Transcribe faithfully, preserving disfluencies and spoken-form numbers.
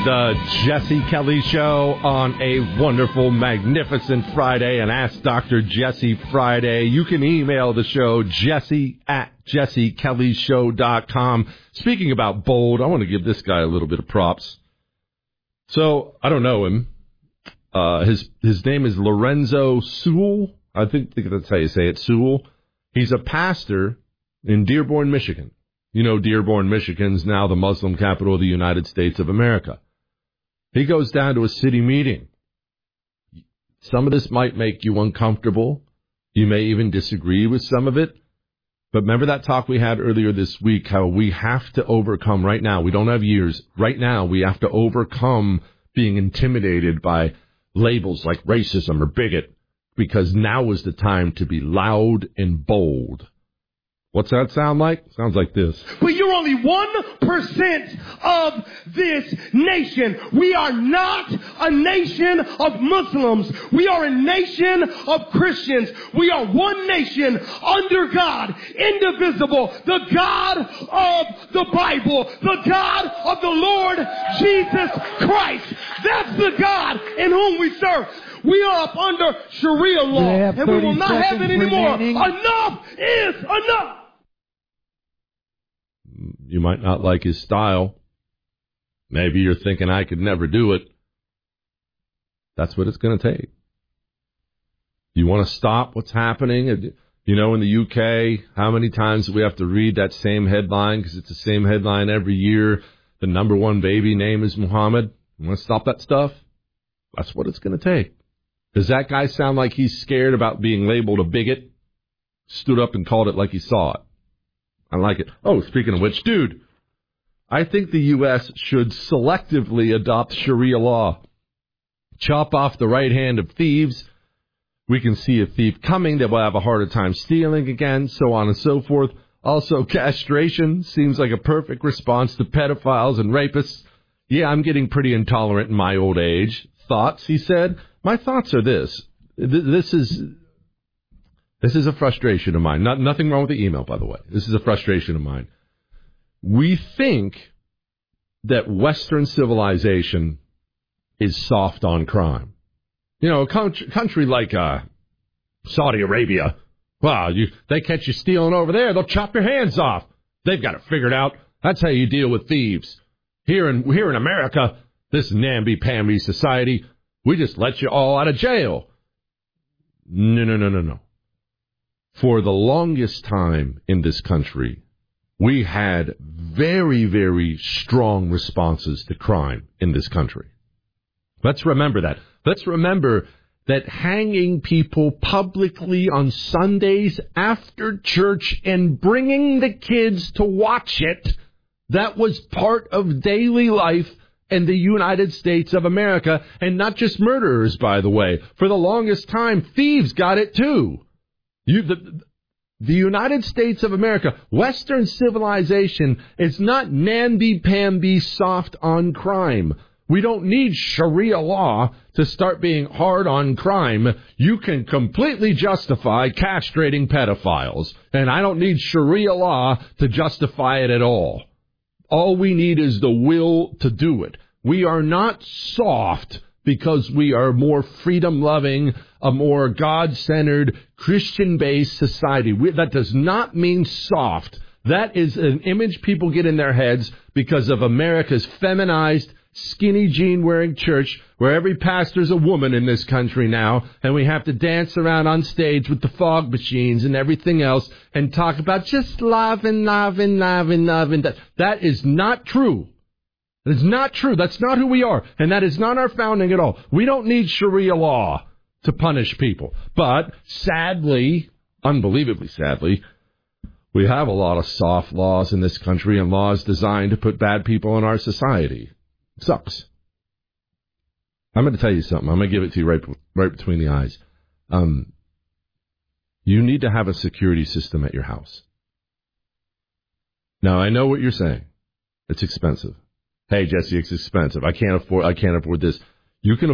The Jesse Kelly Show on a wonderful, magnificent Friday, and Ask Doctor Jesse Friday. You can email the show, jesse at jesse kelly show dot com. Speaking about bold, I want to give this guy a little bit of props. So, I don't know him. Uh, his his name is Lorenzo Sewell. I think that's how you say it, Sewell. He's a pastor in Dearborn, Michigan. You know, Dearborn, Michigan's now the Muslim capital of the United States of America. He goes down to a city meeting. Some of this might make you uncomfortable. You may even disagree with some of it. But remember that talk we had earlier this week, how we have to overcome right now. We don't have years. Right now, we have to overcome being intimidated by labels like racism or bigot, because now is the time to be loud and bold. What's that sound like? Sounds like this. But you're only one percent of this nation. We are not a nation of Muslims. We are a nation of Christians. We are one nation under God, indivisible, the God of the Bible, the God of the Lord Jesus Christ. That's the God in whom we serve. We are up under Sharia law, and we will not have it anymore. Remaining. Enough is enough. You might not like his style. Maybe you're thinking I could never do it. That's what it's going to take. You want to stop what's happening? You know, in the U K, how many times do we have to read that same headline? Because it's the same headline every year. The number one baby name is Muhammad. You want to stop that stuff? That's what it's going to take. Does that guy sound like he's scared about being labeled a bigot? Stood up and called it like he saw it. I like it. Oh, speaking of which, dude, I think the U S should selectively adopt Sharia law. Chop off the right hand of thieves. We can see a thief coming that will have a harder time stealing again, so on and so forth. Also, castration seems like a perfect response to pedophiles and rapists. Yeah, I'm getting pretty intolerant in my old age. Thoughts, he said. My thoughts are this. This is... This is a frustration of mine. Not, nothing wrong with the email, by the way. This is a frustration of mine. We think that Western civilization is soft on crime. You know, a country, country like uh, Saudi Arabia, well, you, they catch you stealing over there, they'll chop your hands off. They've got it figured out. That's how you deal with thieves. Here in, here in America, this namby-pamby society, we just let you all out of jail. No, no, no, no, no. For the longest time in this country, we had very, very strong responses to crime in this country. Let's remember that. Let's remember that hanging people publicly on Sundays after church and bringing the kids to watch it, that was part of daily life in the United States of America. And not just murderers, by the way. For the longest time, thieves got it too. You, the, the United States of America, Western civilization, is not namby-pamby soft on crime. We don't need Sharia law to start being hard on crime. You can completely justify castrating pedophiles, and I don't need Sharia law to justify it at all. All we need is the will to do it. We are not soft because we are more freedom-loving, a more God-centered, Christian-based society. We, that does not mean soft. That is an image people get in their heads because of America's feminized, skinny jean-wearing church, where every pastor's a woman in this country now, and we have to dance around on stage with the fog machines and everything else and talk about just love and love and love and love. And that, that is not true. That is not true. That's not who we are. And that is not our founding at all. We don't need Sharia law to punish people. But sadly, unbelievably sadly, we have a lot of soft laws in this country and laws designed to put bad people in our society. It sucks. I'm going to tell you something. I'm going to give it to you right, right between the eyes. Um, you need to have a security system at your house. Now, I know what you're saying. It's expensive. Hey, Jesse, it's expensive. I can't afford, I can't afford this. You can